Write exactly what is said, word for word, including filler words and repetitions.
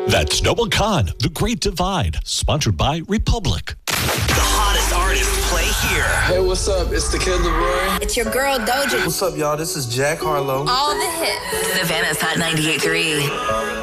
That's Noah Khan, The Great Divide, sponsored by Republic. The hottest artists play here. Hey, what's up? It's the Kid Leroy. It's your girl, Doja. What's up, y'all? This is Jack Harlow. All the hits. Savannah's Hot ninety-eight point three.